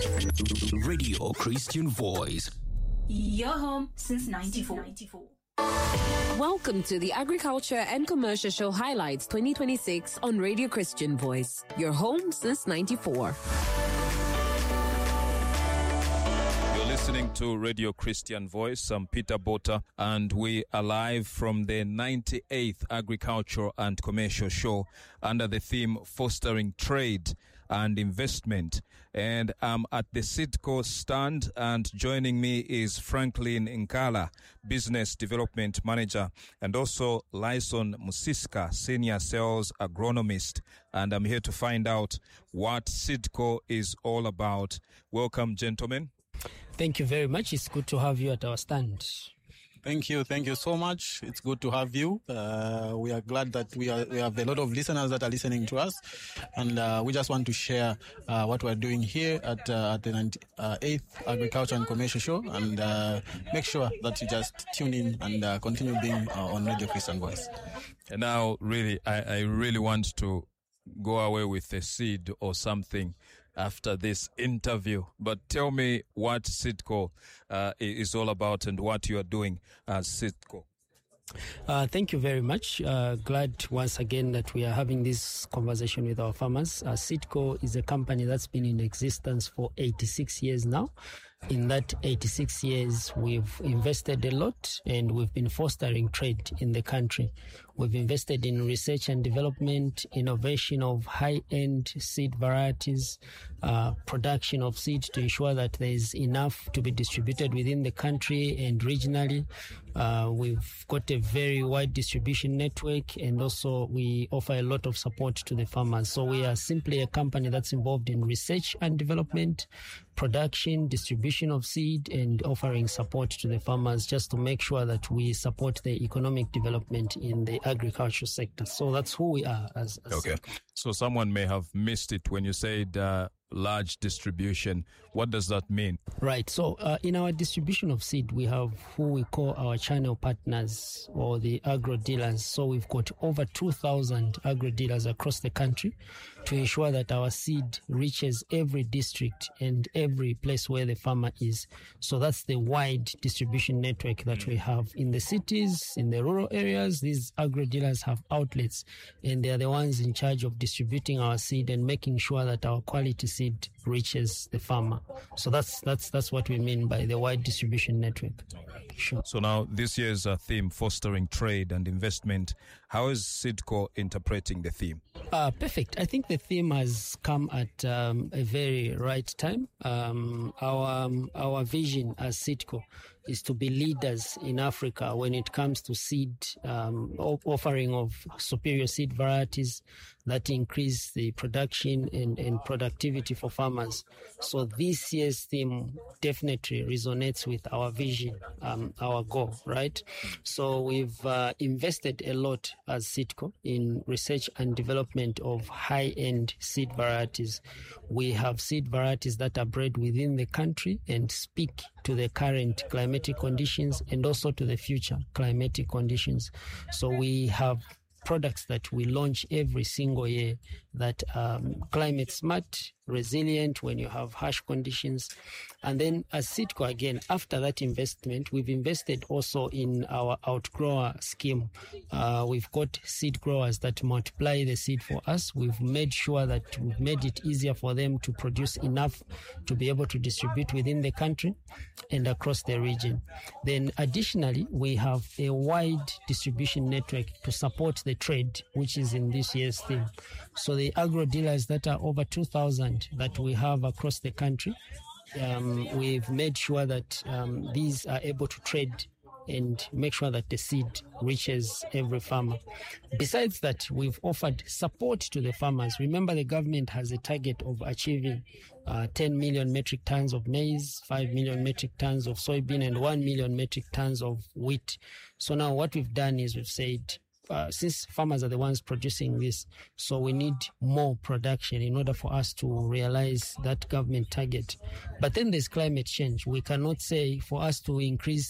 Radio Christian Voice. Your home since 94. Welcome to the Agriculture and Commercial Show Highlights 2026 on Radio Christian Voice. Your home since 94. Listening to Radio Christian Voice. I'm Peter Bota, and we are live from the 98th Agricultural and Commercial Show under the theme Fostering Trade and Investment. And I'm at the SEEDCO stand, and joining me is Franklin Nkala, Business Development Manager, and also Lyson Musiska, Senior Sales Agronomist. And I'm here to find out what SEEDCO is all about. Welcome, gentlemen. Thank you very much. It's good to have you at our stand. Thank you so much. It's good to have you. We are glad that we have a lot of listeners that are listening to us, and we just want to share what we're doing here at the 8th Agriculture and Commercial Show, and make sure that you just tune in and continue being on Radio Christian Voice. And now, really, I really want to go away with a seed or something after this interview. But tell me what SEEDCO is all about and what you are doing as SEEDCO. Thank you very much. Glad once again that we are having this conversation with our farmers. SEEDCO is a company that's been in existence for 86 years now. In that 86 years, we've invested a lot, and we've been fostering trade in the country. We've invested in research and development, innovation of high-end seed varieties, production of seed to ensure that there is enough to be distributed within the country and regionally. We've got a very wide distribution network, and also we offer a lot of support to the farmers. So we are simply a company that's involved in research and development, production, distribution of seed, and offering support to the farmers just to make sure that we support the economic development in the agriculture sector. So that's who we are as okay. So someone may have missed it when you said large distribution. What does that mean? Right. So in our distribution of seed, we have who we call our channel partners, or the agro dealers. So we've got over 2,000 agro dealers across the country to ensure that our seed reaches every district and every place where the farmer is. So that's the wide distribution network that we have in the cities, in the rural areas. These agro dealers have outlets, and they are the ones in charge of distributing our seed and making sure that our quality seed reaches the farmer. So that's what we mean by the wide distribution network. Sure. So now this year's theme, fostering trade and investment. How is SEEDCO interpreting the theme? Perfect. I think the theme has come at a very right time. Our vision as SEEDCO is to be leaders in Africa when it comes to seed, offering of superior seed varieties that increase the production and productivity for farmers. So this year's theme definitely resonates with our vision, our goal, right? So we've invested a lot as SEEDCO in research and development of high-end seed varieties. We have seed varieties that are bred within the country and speak to the current climatic conditions and also to the future climatic conditions. So we have products that we launch every single year that are climate smart, resilient when you have harsh conditions. And then as SEEDCO, again, after that investment, we've invested also in our outgrower scheme. We've got seed growers that multiply the seed for us. We've made sure that we've made it easier for them to produce enough to be able to distribute within the country and across the region. Then additionally, we have a wide distribution network to support the trade, which is in this year's theme. So the agro dealers that are over 2,000 that we have across the country, we've made sure that these are able to trade and make sure that the seed reaches every farmer. Besides that, we've offered support to the farmers. Remember, the government has a target of achieving 10 million metric tons of maize, 5 million metric tons of soybean, and 1 million metric tons of wheat. So now what we've done is we've said, since farmers are the ones producing this, so we need more production in order for us to realize that government target. But then there's climate change. We cannot say for us to increase